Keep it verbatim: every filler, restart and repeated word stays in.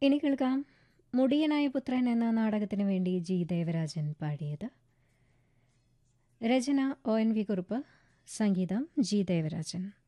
ഇനി കേൾക്കാം മുടിയനായ പുത്രൻ എന്ന നാടകത്തിനു വേണ്ടി ജി ദേവരാജൻ പാടിയത്. രചന ഒ എൻ വി കുറുപ്പ്, സംഗീതം ജി ദേവരാജൻ.